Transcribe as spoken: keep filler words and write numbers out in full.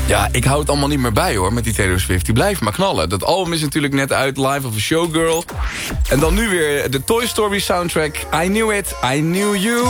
Ja, ik hou het allemaal niet meer bij hoor, met die Taylor Swift. Die blijft maar knallen. Dat album is natuurlijk net uit, Life of a Showgirl. En dan nu weer de Toy Story soundtrack. I Knew It, I Knew You.